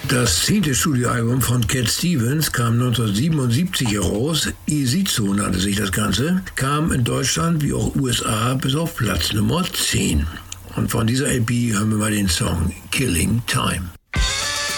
Das 10. Studioalbum von Cat Stevens kam 1977 heraus. Isizo nannte sich das Ganze, kam in Deutschland wie auch USA bis auf Platz Nummer 10. Und von dieser LP hören wir mal den Song Killing Time.